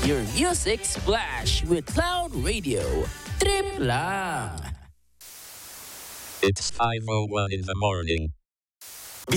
your music splash with Cloud Radio. Trip lang! It's 5:01 in the morning.